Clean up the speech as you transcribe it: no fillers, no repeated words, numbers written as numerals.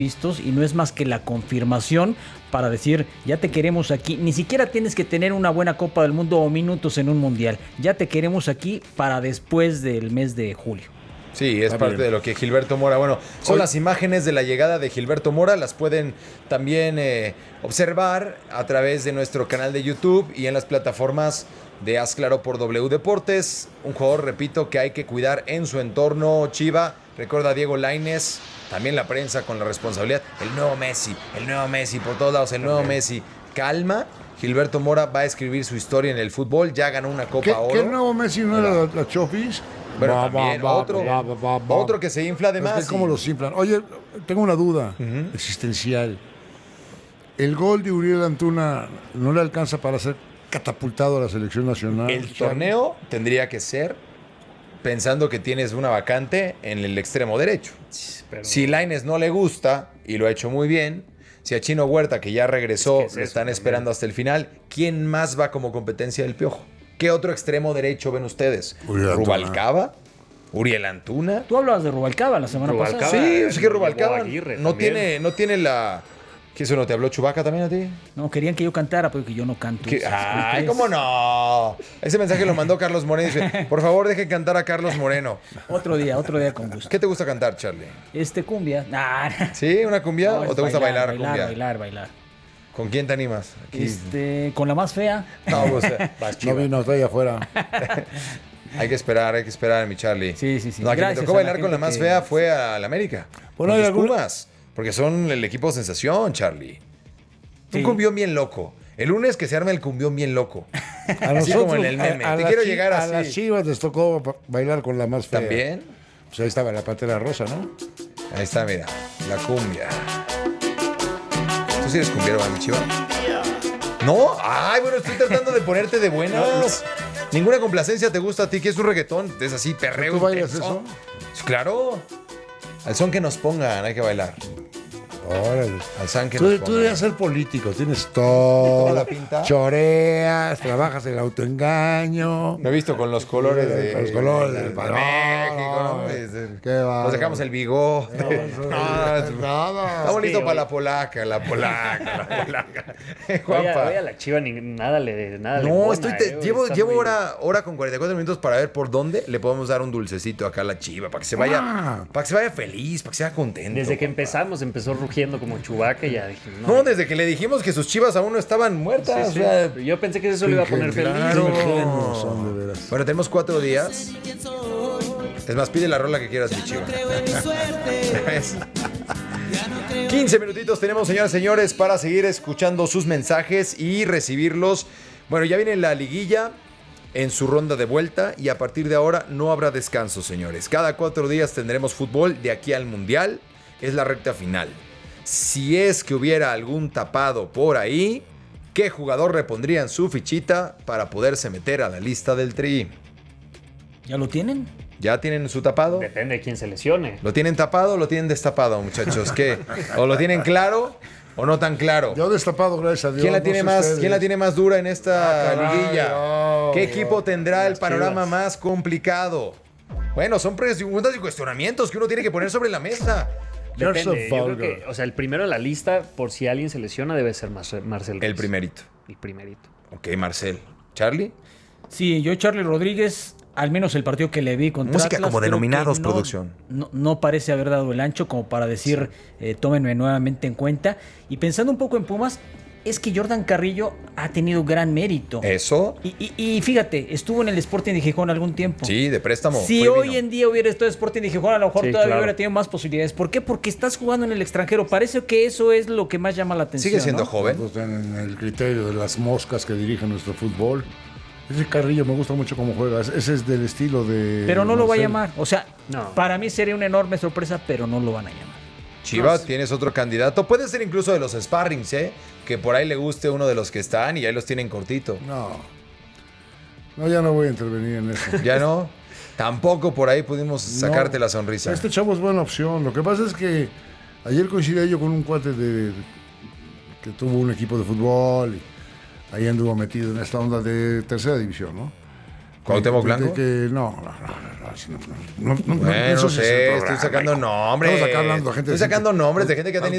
vistos y no es más que la confirmación para decir, ya te queremos aquí. Ni siquiera tienes que tener una buena Copa del Mundo o minutos en un Mundial. Ya te queremos aquí para después del mes de julio. Sí, es parte de lo que Gilberto Mora, bueno, son las imágenes de la llegada de Gilberto Mora, las pueden también observar a través de nuestro canal de YouTube y en las plataformas de Haz Claro por W Deportes. Un jugador, repito, que hay que cuidar en su entorno, Chiva. Recuerda a Diego Lainez, también la prensa con la responsabilidad. El nuevo Messi, por todos lados, el nuevo Messi. Calma, Gilberto Mora va a escribir su historia en el fútbol, ya ganó una Copa Oro. ¿Qué el nuevo Messi no era la Chofis? Bueno, también otro que se infla de más. ¿Cómo los inflan? Oye, tengo una duda existencial. ¿El gol de Uriel Antuna no le alcanza para ser catapultado a la selección nacional? El torneo tendría que ser pensando que tienes una vacante en el extremo derecho. Pero... Si Lainez no le gusta, y lo ha hecho muy bien, si a Chino Huerta, que ya regresó, le están esperando hasta el final, ¿quién más va como competencia del Piojo? ¿Qué otro extremo derecho ven ustedes? ¿Rubalcaba? ¿Uriel Antuna? Tú hablabas de Rubalcaba la semana pasada. Sí, es que Rubalcaba no tiene la... ¿Qué eso no te habló Chubaca también a ti? No, querían que yo cantara, porque yo no canto. Ay, ¿cómo no? Ese mensaje lo mandó Carlos Moreno. Dice, por favor, deje cantar a Carlos Moreno. Otro día con gusto. ¿Qué te gusta cantar, Charlie? Cumbia. ¿Sí? ¿Una cumbia? No, ¿O te gusta bailar cumbia? Bailar. ¿Con quién te animas? Con la más fea. No, pues, no vino, está ahí afuera. Hay que esperar, mi Charlie. Sí. No, a quien me tocó bailar con la más fea fue a la América. Bueno, los Pumas. Porque son el equipo sensación, Charlie. Un cumbión bien loco. El lunes que se arma el cumbión bien loco. Así como en el meme. Te quiero llegar así. A las Chivas les tocó bailar con la más fea. ¿También? Pues ahí estaba la Pantera Rosa, ¿no? Ahí está, mira. La cumbia. ¿Tú sí eres cumbiero, mi Chiva? ¿No? Ay, bueno, estoy tratando de ponerte de buenas. ¿Ninguna complacencia te gusta a ti? ¿Qué es un reggaetón? Es así, perreo. ¿Tú bailas eso? Claro. Al son que nos pongan, hay que bailar. Órale. Al son que nos pongan. Tú debes ser político, tienes todo. ¿La pinta? Choreas, trabajas el autoengaño. Me he visto con los colores de los colores de México, ¿no? Qué va. Nos dejamos el bigote. Estamos listos para la polaca. Juanpa. Oye, a la Chiva nada le No, llevo hora con 44 minutos para ver por dónde le podemos dar un dulcecito acá a la Chiva, para que se vaya feliz, para que se vaya contento. Desde que empezó rugiendo como Chewbacca y ya dije, no, desde que le dijimos que sus chivas aún no estaban muertas. Sí, sí. O sea, yo pensé que eso le iba a poner feliz. Bueno, tenemos 4 días. Es más, pide la rola que quieras, mi chiva. 15 minutitos tenemos, señoras y señores, para seguir escuchando sus mensajes y recibirlos. Bueno, ya viene la liguilla en su ronda de vuelta y a partir de ahora no habrá descanso, señores. Cada 4 días tendremos fútbol de aquí al Mundial. Es la recta final. Si es que hubiera algún tapado por ahí, ¿qué jugador repondría en su fichita para poderse meter a la lista del Tri? ¿Ya lo tienen? ¿Ya tienen su tapado? Depende de quién se lesione. ¿Lo tienen tapado o lo tienen destapado, muchachos? ¿Qué? ¿O lo tienen claro o no tan claro? Yo destapado, gracias a Dios. ¿Quién la tiene más dura en esta liguilla? ¿Qué equipo tendrá el panorama más complicado? Bueno, son preguntas y cuestionamientos que uno tiene que poner sobre la mesa. Depende, yo creo que, o sea, el primero de la lista, por si alguien se lesiona, debe ser Marcel Ruiz. El primerito. Ok, Marcel. ¿Charlie? Sí, yo Charlie Rodríguez, al menos el partido que le vi contra Música Atlas, como denominados, producción. No parece haber dado el ancho como para decir, tómenme nuevamente en cuenta. Y pensando un poco en Pumas, es que Jordan Carrillo ha tenido gran mérito. ¿Eso? Y fíjate, estuvo en el Sporting de Gijón algún tiempo. Sí, de préstamo. Si hoy en día hubiera estado en Sporting de Gijón, a lo mejor todavía hubiera tenido más posibilidades. ¿Por qué? Porque estás jugando en el extranjero. Parece que eso es lo que más llama la atención. Sigue siendo joven. Pues en el criterio de las moscas que dirigen nuestro fútbol. Ese Carrillo me gusta mucho cómo juega. Ese es del estilo de... Pero no lo va a llamar. O sea, para mí sería una enorme sorpresa, pero no lo van a llamar. Chiva, ¿tienes otro candidato? Puede ser incluso de los sparrings, que por ahí le guste uno de los que están y ahí los tienen cortito. No, ya no voy a intervenir en eso. ¿Ya no? Tampoco por ahí pudimos sacarte la sonrisa. Este chavo es buena opción. Lo que pasa es que ayer coincidí yo con un cuate que tuvo un equipo de fútbol y ahí anduvo metido en esta onda de tercera división, ¿no? ¿Cuauhtémoc Blanco? No, No, Bueno, no sé, estoy sacando nombres. Estamos acá hablando de gente Estoy sacando nombres de gente que ha tenido